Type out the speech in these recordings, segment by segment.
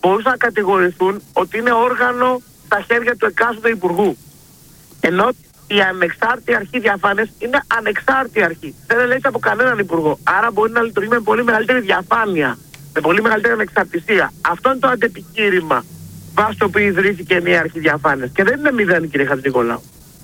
μπορούσαν να κατηγορηθούν ότι είναι όργανο στα χέρια του εκάστοτε υπουργού. Ενώ η ανεξάρτητη αρχή διαφάνειας είναι ανεξάρτητη αρχή. Δεν ελέγχεται από κανέναν υπουργό. Άρα μπορεί να λειτουργεί με πολύ μεγαλύτερη διαφάνεια, με πολύ μεγαλύτερη ανεξαρτησία. Αυτό είναι το αντεπιχείρημα βάσει το οποίο ιδρύθηκε μια αρχή διαφάνειας. Και δεν είναι μηδέν, κύριε Χατζηνικολάου.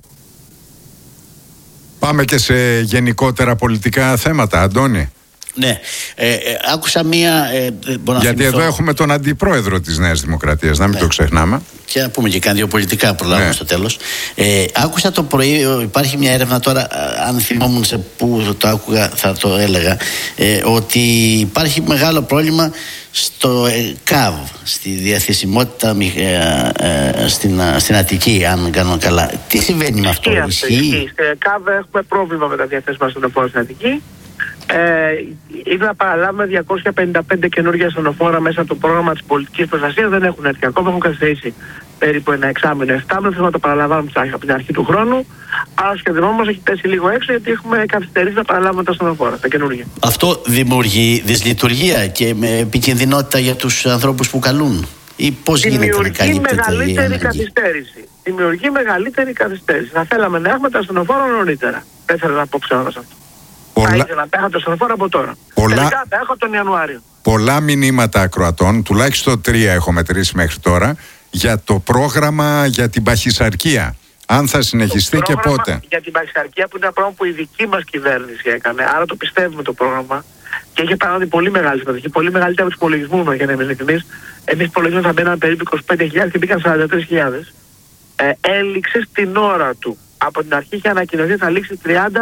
Πάμε και σε γενικότερα πολιτικά θέματα, Αντώνη. Ναι, άκουσα μία... γιατί εδώ έχουμε τον αντιπρόεδρο της Νέας Δημοκρατίας, να μην το ξεχνάμε. Και να πούμε και κάνει δύο πολιτικά, προλάβουμε στο τέλος. Άκουσα το πρωί, υπάρχει μια έρευνα τώρα, αν θυμόμουν σε πού το άκουγα θα το έλεγα, ότι υπάρχει μεγάλο πρόβλημα στο ΚΑΒ, στη διαθεσιμότητα στην Αττική, αν κάνω καλά. Τι συμβαίνει με αυτό? Ισχύει. Στο ΚΑΒ έχουμε πρόβλημα με τα διαθέσιμα ασθενοφόρα στην Αττική. Ήδη να παραλάβουμε 255 καινούργια ασθενοφόρα μέσα από το πρόγραμμα της πολιτικής προστασίας. Δεν έχουν έρθει ακόμα, έχουν καθυστερήσει περίπου ένα εξάμηνο, 7 μήνες. Θέλουμε να το παραλαμβάνουμε από την αρχή του χρόνου. Αλλά ο σχεδιασμός μας έχει πέσει λίγο έξω, γιατί έχουμε καθυστερήσει να παραλάβουμε τα ασθενοφόρα, τα καινούργια. Αυτό δημιουργεί δυσλειτουργία και με επικινδυνότητα για τους ανθρώπους που καλούν? Ή πώς γίνεται να καλύπτεται μεγαλύτερη καθυστέρηση. Δημιουργεί μεγαλύτερη καθυστέρηση. Θα θέλαμε να έχουμε τα ασθενοφόρα νωρίτερα. Δεν θέλω να πω ψέματα σε αυτό. Θα ήθελα να έχω το ασθενοφόρο από τώρα. Τελικά θα έχω τον Ιανουάριο. Πολλά μηνύματα ακροατών, τουλάχιστον 3 έχω μετρήσει μέχρι τώρα, για το πρόγραμμα για την παχυσαρκία. Αν θα συνεχιστεί και πότε. Για την παχυσαρκία, που είναι ένα πρόγραμμα που η δική μας κυβέρνηση έκανε, άρα το πιστεύουμε το πρόγραμμα και είχε παράδει πολύ μεγάλη συμμετοχή, πολύ μεγαλύτερη από τους υπολογισμούς μας, για να είμαι ειλικρινής. Εμείς υπολογίζουμε θα μπαίναμε περίπου 25.000 και μπήκαν 43.000. Έληξε στην ώρα του. Από την αρχή είχε ανακοινωθεί θα λήξει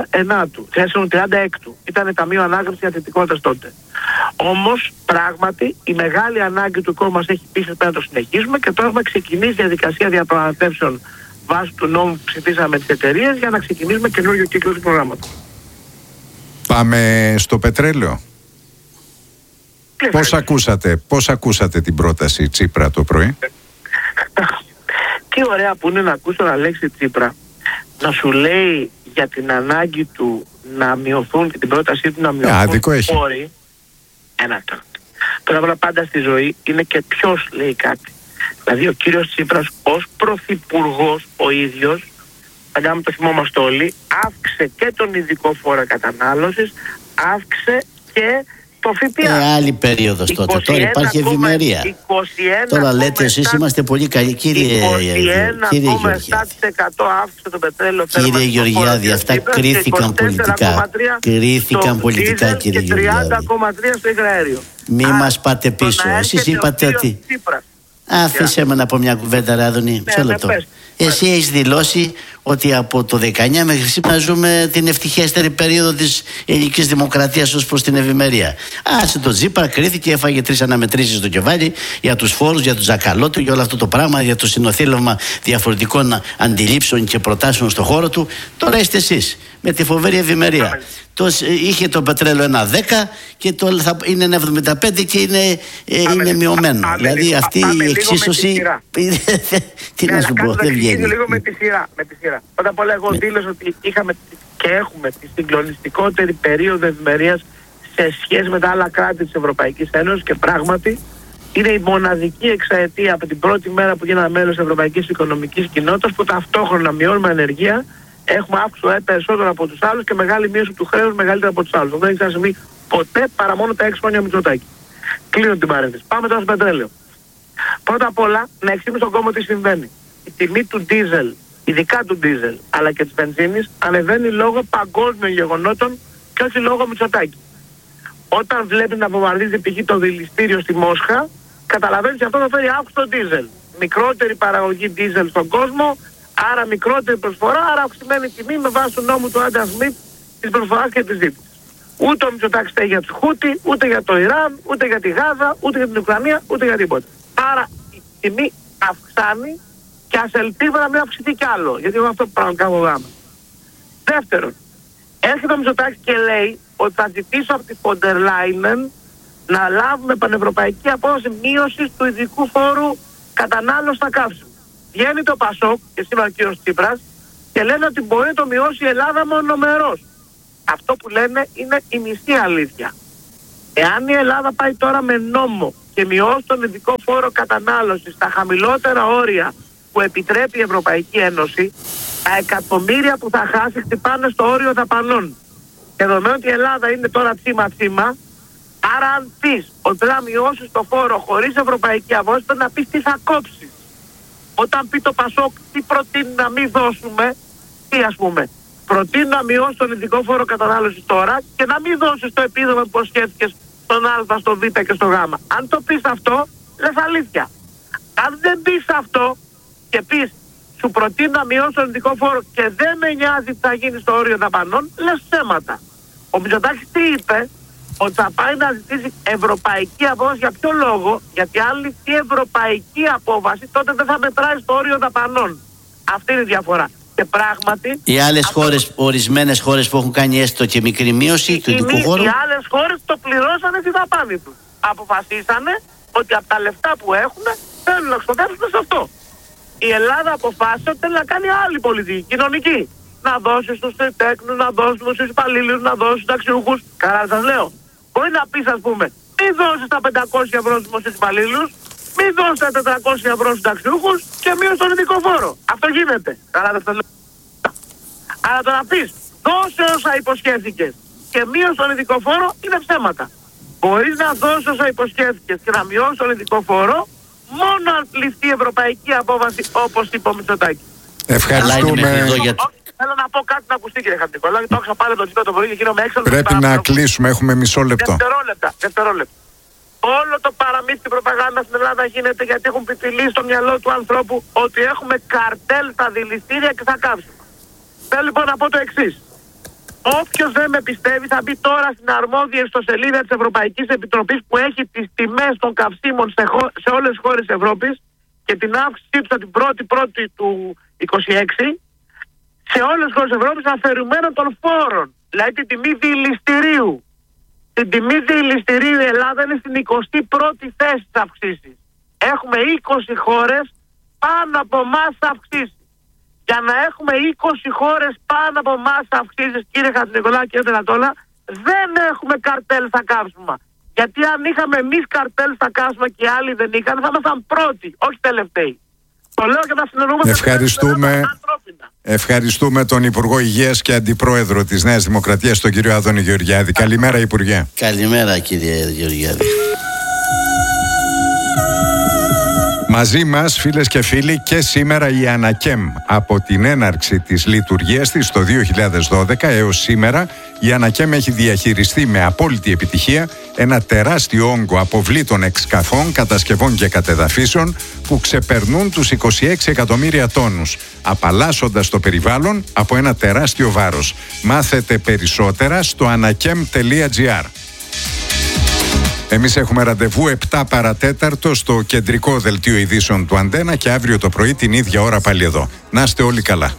36. Ήταν ταμείο ανάκαμψης αθλητικότητας τότε. Όμως πράγματι η μεγάλη ανάγκη του κόμματος έχει πείσει πρέπει να το συνεχίσουμε και τώρα έχουμε ξεκινήσει διαδικασία διαπραγματεύσεων βάσει του νόμου που ψηφίσαμε με τις εταιρείες για να ξεκινήσουμε καινούργιο κύκλο του προγράμματος. Πάμε στο πετρέλαιο. Πώς ακούσατε την πρόταση Τσίπρα το πρωί? Τι ωραία που είναι να ακούσω τον Αλέξη Τσίπρα να σου λέει για την ανάγκη του να μειωθούν και την πρότασή του να μειωθούν όροι. Τώρα πάντα στη ζωή είναι και ποιος λέει κάτι. Δηλαδή ο κύριος Τσίπρας ως πρωθυπουργός ο ίδιος, παλιά μου το θυμόμαστε όλοι, αύξησε και τον ειδικό φόρο κατανάλωσης, αύξησε και το ΦΠΑ. Άλλη περίοδος τότε. Τώρα υπάρχει ευημερία. Τώρα λέτε εσείς είμαστε πολύ καλοί, κύριε Γεωργιάδη. 21,7% αύξησε το πετρέλαιο. Κύριε Γεωργιάδη, αυτά κρίθηκαν πολιτικά. Κρίθηκαν πολιτικά, κύριε Γεωργιάδη. 30,3% στο υγραέριο. Μη μας πάτε πίσω. Εσείς είπατε ότι... Αφήσε με να πω μια κουβέντα, Ράδονη. Μισό λεπτό. Εσύ έχεις δηλώσει ότι από το 19 μέχρι σήμερα ζούμε την ευτυχέστερη περίοδο της ελληνικής δημοκρατίας ως προς την ευημερία. Άσε το Τσίπρα, κρίθηκε, έφαγε 3 αναμετρήσεις στο κεφάλι για τους φόρους, για τον τζακαλό του, για όλο αυτό το πράγμα, για το συνοθήλευμα διαφορετικών αντιλήψεων και προτάσεων στον χώρο του. Τώρα είστε εσείς με τη φοβερή ευημερία. Είχε το πετρέλαιο 1,10 και είναι 1,75 και είναι μειωμένο. Δηλαδή αυτή η εξίσωση. Τι να σου πω, δεν βγαίνει. Λίγο με τη σειρά. Πρώτα απ' όλα, εγώ δήλωσα ότι είχαμε και έχουμε τη συγκλονιστικότερη περίοδο ευημερίας σε σχέση με τα άλλα κράτη της Ευρωπαϊκής Ένωσης και πράγματι είναι η μοναδική εξαετία από την πρώτη μέρα που γίναμε μέλος της Ευρωπαϊκής Οικονομικής Κοινότητας που ταυτόχρονα μειώνουμε ανεργία. Έχουμε αύξηση περισσότερο από τους άλλους και μεγάλη μείωση του χρέους μεγαλύτερα από τους άλλους. Δεν έχει ξανασυμβεί ποτέ παρά μόνο τα 6 χρόνια Μητσοτάκη. Κλείνω την παρένθεση. Πάμε τώρα στο πετρέλαιο. Πρώτα απ' όλα, να εξηγήσουμε στον κόσμο τι συμβαίνει. Η τιμή του ντίζελ, ειδικά του ντίζελ, αλλά και της βενζίνης, ανεβαίνει λόγω παγκόσμιων γεγονότων και όχι λόγω Μητσοτάκη. Όταν βλέπει να βομβαρδίζει π.χ. το δηληστήριο στη Μόσχα, καταλαβαίνει ότι αυτό θα φέρει αύξηση στο ντίζελ. Μικρότερη παραγωγή ντίζελ στον κόσμο. Άρα μικρότερη προσφορά, άρα αυξημένη τιμή με βάση του νόμου του Άνταν Σμιτ της προσφοράς και της ζήτησης. Ούτε ο Μητσοτάκης φταίει για τους Χούτι, ούτε για το Ιράν, ούτε για τη Γάζα, ούτε για την Ουκρανία, ούτε για τίποτα. Άρα η τιμή αυξάνει και ας ελπίζουμε να μην αυξηθεί κι άλλο, γιατί εγώ αυτό που πράγμα κάνω γάμα. Δεύτερον, έρχεται ο Μητσοτάκης και λέει ότι θα ζητήσω από τη Φοντερ Λάινεν να λάβουμε πανευρωπαϊκή απόφαση μείωσης του ειδικού φόρου κατανάλωσης στα καύσιμα. Βγαίνει το Πασόκ και σήμερα ο κύριος Τσίπρας και λένε ότι μπορεί να το μειώσει η Ελλάδα μονομερός. Αυτό που λένε είναι η μισή αλήθεια. Εάν η Ελλάδα πάει τώρα με νόμο και μειώσει τον ειδικό φόρο κατανάλωσης στα χαμηλότερα όρια που επιτρέπει η Ευρωπαϊκή Ένωση, τα εκατομμύρια που θα χάσει χτυπάνε στο όριο δαπανών. Και δεδομένου ότι η Ελλάδα είναι τώρα τσίμα-τσίμα, άρα αν πεις ότι θα μειώσεις το φόρο χωρίς ευρωπαϊκή αβόσιτα, να πεις τι θα κόψεις. Όταν πει το Πασόκ τι προτείνει να μην δώσουμε, τι ας πούμε, προτείνει να μειώσει τον ειδικό φόρο κατανάλωσης τώρα και να μην δώσεις το επίδομα που προσχέθηκες στον Α, στον Β και στον Γ. Αν το πεις αυτό, λες αλήθεια. Αν δεν πεις αυτό και πεις σου προτείνω να μειώσει τον ειδικό φόρο και δεν με νοιάζει τι θα γίνει στο όριο δαπανών, λες ψέματα. Ο Μητσοτάκης τι είπε? Ότι θα πάει να ζητήσει ευρωπαϊκή απόβαση. Για ποιο λόγο? Γιατί αν ληφθεί ευρωπαϊκή απόβαση, τότε δεν θα μετράει στο όριο δαπανών. Αυτή είναι η διαφορά. Και πράγματι, οι άλλες χώρες, ορισμένες χώρες που έχουν κάνει έστω και μικρή μείωση του ειδικού φόρου, οι άλλες χώρες το πληρώσανε τη δαπάνη τους. Αποφασίσανε ότι από τα λεφτά που έχουν θέλουν να ξοδέψουν σε αυτό. Η Ελλάδα αποφάσισε ότι θέλει να κάνει άλλη πολιτική, κοινωνική. Να δώσει στους τέκνους, να δώσει στους υπαλλήλους, να δώσει στους ταξιούχους. Καλά σας λέω. Μπορεί να πεις ας πούμε, μην δώσεις τα 500 ευρώ στους δημοσίους υπαλλήλους, μην δώσεις τα 400 ευρώ στους ταξιούχους και μείωσε τον ειδικό φόρο. Αυτό γίνεται. Καλά δεν σας λέω. Αλλά το να πεις, δώσε όσα υποσχέθηκες και μείωσε τον ειδικό φόρο είναι ψέματα. Μπορείς να δώσεις όσα υποσχέθηκες και να μειώσεις τον ειδικό φόρο μόνο αν ληφθεί η ευρωπαϊκή απόβαση όπως είπε ο Μητσοτάκης. Ευχαριστούμε. Θέλω να πω κάτι να ακουστεί, κύριε Χατζηνικολάου, το άκουσα πάλι το τσίπε το πρωί και γίνομαι έξαλλο. Πρέπει να κλείσουμε, έχουμε μισό λεπτό. Δευτερόλεπτα. Όλο το παραμύθι και προπαγάνδα στην Ελλάδα γίνεται γιατί έχουν πιπηλήσει στο μυαλό του ανθρώπου ότι έχουμε καρτέλ στα δηληστήρια και στα καύσιμα. Θέλω λοιπόν να πω το εξής. Όποιος δεν με πιστεύει θα μπει τώρα στην αρμόδια ιστοσελίδα της Ευρωπαϊκής Επιτροπής που έχει τις τιμές των καυσίμων σε όλες τις χώρες της Ευρώπης και την αύξησή του από την 1η του 26 σε όλες τις χώρες της Ευρώπης αφαιρουμένων των φόρων. Δηλαδή την τιμή δηληστηρίου. Την τιμή δηληστηρίου η Ελλάδα είναι στην 21η θέση της αυξήσεις. Έχουμε 20 χώρες πάνω από εμάς αυξήσεις. Για να έχουμε 20 χώρες πάνω από εμάς αυξήσεις, κύριε Χατζηνικολάου και κύριε Ανατόλα, δεν έχουμε καρτέλ στα καύσιμα. Γιατί αν είχαμε εμείς καρτέλ στα καύσιμα και οι άλλοι δεν είχαν, θα ήμασταν πρώτοι, όχι τελευταίοι. Το λέω και θα συνεννοούμαστε. Ευχαριστούμε τον Υπουργό Υγείας και Αντιπρόεδρο της Νέας Δημοκρατίας, τον κύριο Άδωνη Γεωργιάδη. Καλημέρα, Υπουργέ. Καλημέρα, κύριε Γεωργιάδη. Μαζί μας, φίλες και φίλοι, και σήμερα η Ανακέμ. Από την έναρξη της λειτουργίας της το 2012 έως σήμερα, η Ανακέμ έχει διαχειριστεί με απόλυτη επιτυχία ένα τεράστιο όγκο αποβλήτων εξκαφών, κατασκευών και κατεδαφίσεων που ξεπερνούν τους 26 εκατομμύρια τόνους, απαλλάσσοντας το περιβάλλον από ένα τεράστιο βάρος. Μάθετε περισσότερα στο anakem.gr. Εμείς έχουμε ραντεβού 7 παρατέταρτο στο κεντρικό δελτίο ειδήσεων του Αντένα και αύριο το πρωί την ίδια ώρα πάλι εδώ. Να είστε όλοι καλά.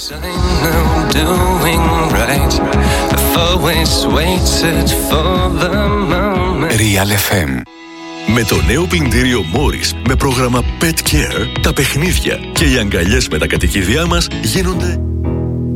Real FM. Με το νέο πλυντήριο Morris με πρόγραμμα Pet Care, τα παιχνίδια και οι αγκαλιές με τα κατοικίδια μας γίνονται